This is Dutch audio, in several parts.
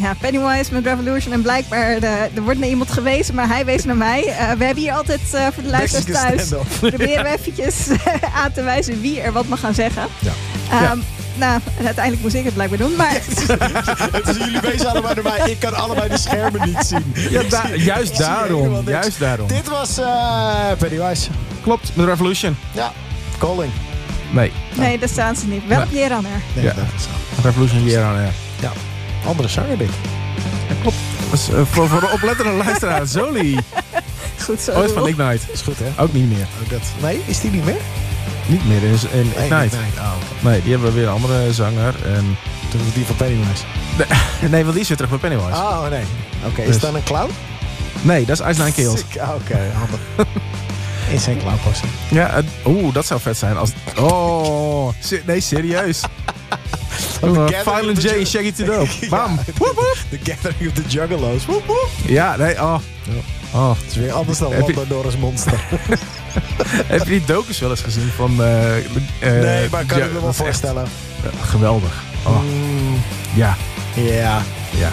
Ja, Pennywise met Revolution. En blijkbaar, er wordt naar iemand gewezen, maar hij wees naar mij. We hebben hier altijd voor de luisteraars thuis... proberen we eventjes aan te wijzen wie er wat mag gaan zeggen. Ja. Nou, uiteindelijk moest ik het blijkbaar doen, maar... Het is jullie wezen allebei naar mij. Ik kan allebei de schermen niet zien. Ja, juist daarom. Dit was Pennywise. Klopt, met Revolution. Ja, Calling. Nee, daar staan ze niet. Wel op Jeran er. Nee, Ja. dat is zo. Revolution Year. Ja, andere zanger dit. Klopt. Dat is, voor de oplettende luisteraar, Zoli. Goed zo. Ooit van Ignite. Is goed, hè? Ook niet meer. Nee, is die niet meer? Niet meer in Ignite. Nee. Oh, oké. Nee, die hebben weer een andere zanger. En... Toen was die van Pennywise. Nee, want die is weer terug bij Pennywise. Oh, nee. Oké, is Dus- dat een clown? Nee, dat is Ice Nine Kills. Sick. Ah, oké, handig. Is geen clown passen. Ja, dat zou vet zijn. Nee, serieus. Violent J, Shaggy to Dope. Bam. Ja, The Gathering of the Juggalos. Woep, woep. Ja, nee, oh. Het is weer anders dan Heb je- Lando Norris Monster. Heb je die docus wel eens gezien van... Nee, maar kan ik me wel voorstellen. Geweldig. Oh, ja. Ja.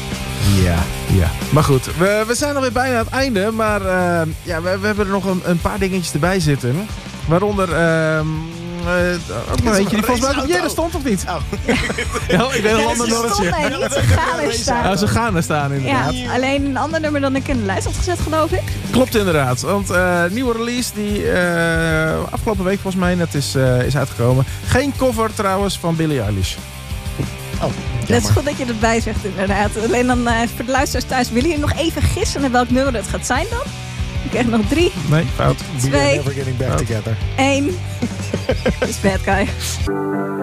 Maar goed, we zijn alweer bijna aan het einde. Maar we hebben er nog een paar dingetjes erbij zitten. Waaronder... ook nog eentje die volgens mij op Jere stond, of niet? Oh. Ja, ik ben een Lando Ze Norrisje. stonden niet, ze gaan er staan. Ja, ze gaan er staan inderdaad. Ja, alleen een ander nummer dan ik in de lijst had gezet, geloof ik. Klopt inderdaad, want nieuwe release die afgelopen week volgens mij net is uitgekomen. Geen cover trouwens van Billie Eilish. Oh, Het is goed dat je erbij zegt, inderdaad. Alleen dan voor de luisteraars thuis, willen jullie nog even gissen naar welk nummer het gaat zijn dan? Ik krijg nog 3, Nee, fout. We are 2, never getting back together. 1. Het is Bad Guy.